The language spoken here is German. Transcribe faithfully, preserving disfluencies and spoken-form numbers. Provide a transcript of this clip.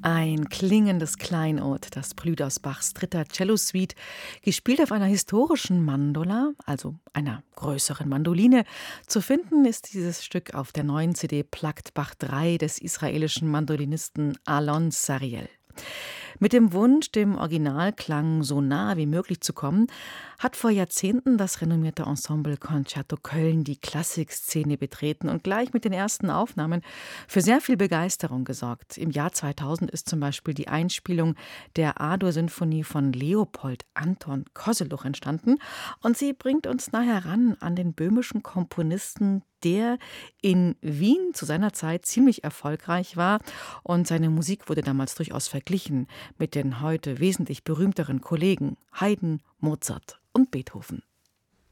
Ein klingendes Kleinod, das Prelude aus Bachs dritter Cellosuite, gespielt auf einer historischen Mandola, also einer größeren Mandoline. Zu finden ist dieses Stück auf der neuen C D Plugged Bach drei des israelischen Mandolinisten Alon Sariel. Mit dem Wunsch, dem Originalklang so nah wie möglich zu kommen, hat vor Jahrzehnten das renommierte Ensemble Concerto Köln die Klassikszene betreten und gleich mit den ersten Aufnahmen für sehr viel Begeisterung gesorgt. Im Jahr zweitausend ist zum Beispiel die Einspielung der A-Dur-Sinfonie von Leopold Anton Kozeluch entstanden und sie bringt uns nah heran an den böhmischen Komponisten, der in Wien zu seiner Zeit ziemlich erfolgreich war und seine Musik wurde damals durchaus verglichen mit den heute wesentlich berühmteren Kollegen Haydn, Mozart und Beethoven.